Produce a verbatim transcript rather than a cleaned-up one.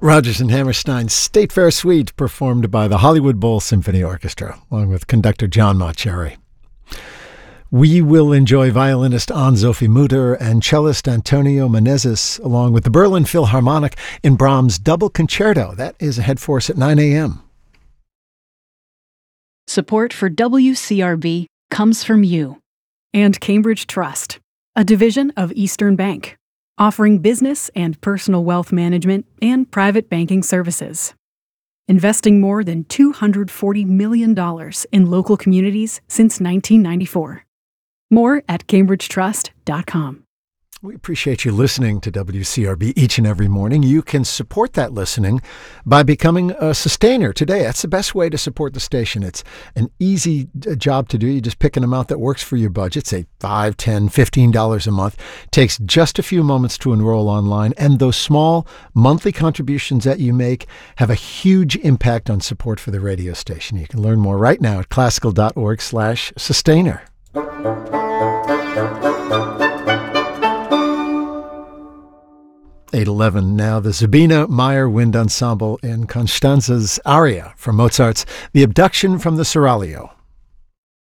Rodgers and Hammerstein's State Fair Suite, performed by the Hollywood Bowl Symphony Orchestra, along with conductor John Mauceri. We will enjoy violinist Anne-Sophie Mutter and cellist Antonio Menezes, along with the Berlin Philharmonic in Brahms' Double Concerto. That is ahead for us at nine a.m. Support for W C R B comes from you and Cambridge Trust, a division of Eastern Bank, offering business and personal wealth management and private banking services. Investing more than two hundred forty million dollars in local communities since nineteen ninety-four. More at cambridge trust dot com. We appreciate you listening to W C R B each and every morning. You can support that listening by becoming a sustainer today. That's the best way to support the station. It's an easy job to do. You just pick an amount that works for your budget, say five, ten, fifteen dollars a month. It takes just a few moments to enroll online, and those small monthly contributions that you make have a huge impact on support for the radio station. You can learn more right now at classical.org slash sustainer. eight eleven now, the Sabina Meyer Wind Ensemble in Constanza's aria from Mozart's The Abduction from the Seraglio.